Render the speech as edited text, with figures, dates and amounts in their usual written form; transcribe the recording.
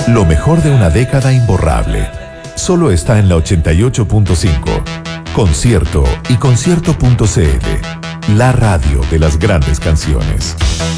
Lo mejor de una década imborrable. Solo está en la 88.5. Concierto y concierto.cl. La radio de las grandes canciones.